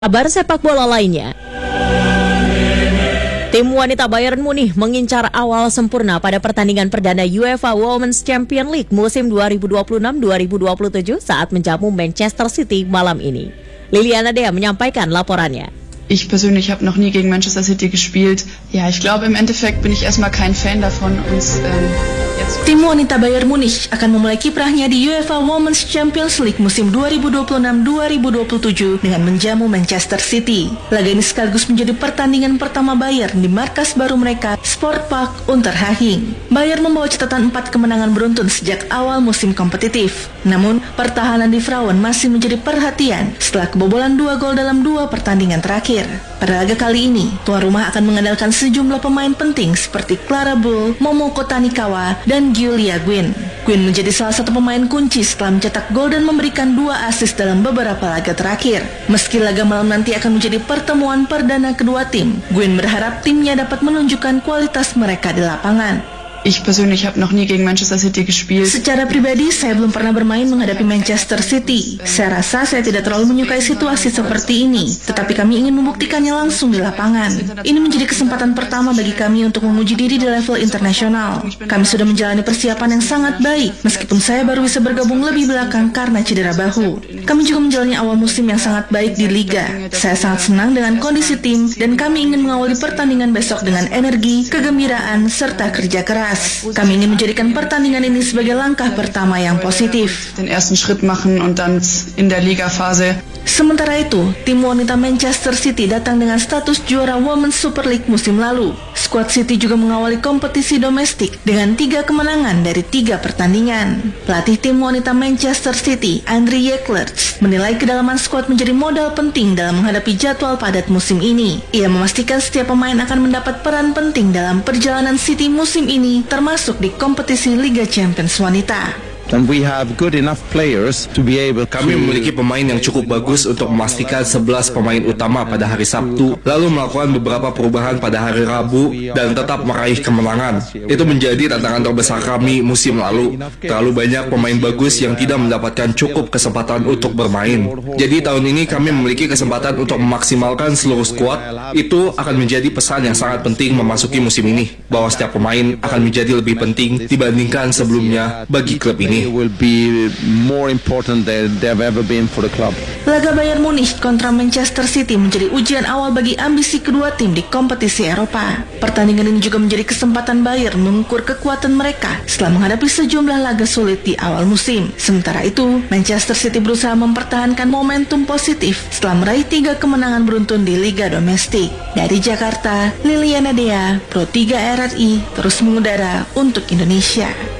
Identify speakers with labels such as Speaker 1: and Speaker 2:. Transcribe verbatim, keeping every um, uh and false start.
Speaker 1: Kabar sepak bola lainnya. Tim wanita Bayern Munich mengincar awal sempurna pada pertandingan perdana UEFA Women's Champions League musim dua ribu dua puluh enam dua ribu dua puluh tujuh saat menjamu Manchester City malam ini. Liliana Dea menyampaikan laporannya.
Speaker 2: Ich persönlich habe noch nie gegen Manchester City gespielt. Ja, ich glaube im Endeffekt bin ich erstmal kein Fan davon, uns ähm, jetzt...
Speaker 3: Tim wanita Bayern Munich akan memulai kiprahnya di UEFA Women's Champions League musim dua ribu dua puluh enam dua ribu dua puluh tujuh dengan menjamu Manchester City. Laga ini sekaligus menjadi pertandingan pertama Bayern di markas baru mereka, Sportpark Unterhaching. Bayern membawa catatan empat kemenangan beruntun sejak awal musim kompetitif. Namun, pertahanan di Frauen masih menjadi perhatian setelah kebobolan dua gol dalam dua pertandingan terakhir. Pada laga kali ini, tuan rumah akan mengandalkan sejumlah pemain penting seperti Clara Bull, Momoko Tanikawa, dan Giulia Guin. Guin menjadi salah satu pemain kunci setelah mencetak gol dan memberikan dua assist dalam beberapa laga terakhir. Meski laga malam nanti akan menjadi pertemuan perdana kedua tim, Guin berharap timnya dapat menunjukkan kualitas mereka di lapangan.
Speaker 2: Ich persönlich habe noch nie gegen Manchester City gespielt.
Speaker 3: Secara pribadi, saya belum pernah bermain menghadapi Manchester City. Saya rasa saya tidak terlalu menyukai situasi seperti ini, tetapi kami ingin membuktikannya langsung di lapangan. Ini menjadi kesempatan pertama bagi kami untuk menguji diri di level internasional. Kami sudah menjalani persiapan yang sangat baik, meskipun saya baru bisa bergabung lebih belakang karena cedera bahu. Kami juga menjalani awal musim yang sangat baik di Liga. Saya sangat senang dengan kondisi tim, dan kami ingin mengawali pertandingan besok dengan energi, kegembiraan, serta kerja keras. Kami ingin menjadikan pertandingan ini sebagai langkah pertama yang positif.
Speaker 2: Den ersten Schritt machen und dann in der Liga-Phase.
Speaker 3: Sementara itu, tim wanita Manchester City datang dengan status juara Women's Super League musim lalu. Skuad City juga mengawali kompetisi domestik dengan tiga kemenangan dari tiga pertandingan. Pelatih tim wanita Manchester City, Andriy Jeklerc, menilai kedalaman skuad menjadi modal penting dalam menghadapi jadwal padat musim ini. Ia memastikan setiap pemain akan mendapat peran penting dalam perjalanan City musim ini, termasuk di kompetisi Liga Champions Wanita.
Speaker 4: And we have good enough players to be able to...
Speaker 5: Kami memiliki pemain yang cukup bagus untuk memastikan sebelas pemain utama pada hari Sabtu, lalu melakukan beberapa perubahan pada hari Rabu dan tetap meraih kemenangan. Itu menjadi tantangan terbesar kami musim lalu. Terlalu banyak pemain bagus yang tidak mendapatkan cukup kesempatan untuk bermain. Jadi tahun ini kami memiliki kesempatan untuk memaksimalkan seluruh skuad. Itu akan menjadi pesan yang sangat penting memasuki musim ini, bahwa setiap pemain akan menjadi lebih penting dibandingkan sebelumnya bagi klub ini.
Speaker 4: will be more important than they've ever been for the club.
Speaker 3: Laga Bayern Munich kontra Manchester City menjadi ujian awal bagi ambisi kedua tim di kompetisi Eropa. Pertandingan ini juga menjadi kesempatan Bayern mengukur kekuatan mereka setelah menghadapi sejumlah laga sulit di awal musim. Sementara itu, Manchester City berusaha mempertahankan momentum positif setelah meraih tiga kemenangan beruntun di Liga Domestik. Dari Jakarta, Liliana Dea, Pro tiga R R I, terus mengudara untuk Indonesia.